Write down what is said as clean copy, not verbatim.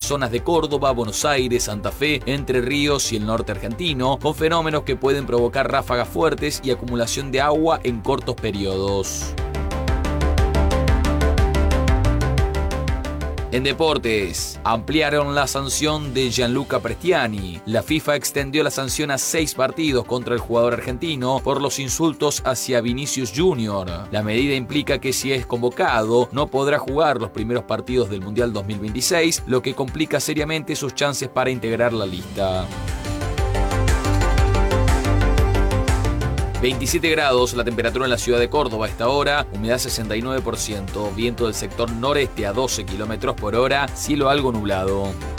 zonas de Córdoba, Buenos Aires, Santa Fe, Entre Ríos y el norte argentino, con fenómenos que pueden provocar ráfagas fuertes y acumulación de agua en cortos periodos. En deportes, ampliaron la sanción de Gianluca Prestiani. La FIFA extendió la sanción a 6 partidos contra el jugador argentino por los insultos hacia Vinicius Jr. La medida implica que si es convocado, no podrá jugar los primeros partidos del Mundial 2026, lo que complica seriamente sus chances para integrar la lista. 27 grados la temperatura en la ciudad de Córdoba a esta hora, humedad 69%, viento del sector noreste a 12 km/h, cielo algo nublado.